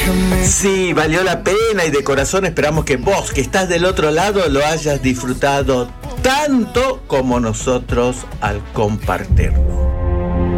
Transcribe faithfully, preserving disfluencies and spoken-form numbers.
Sí, valió la pena y de corazón esperamos que vos, que estás del otro lado, lo hayas disfrutado tanto como nosotros al compartirlo.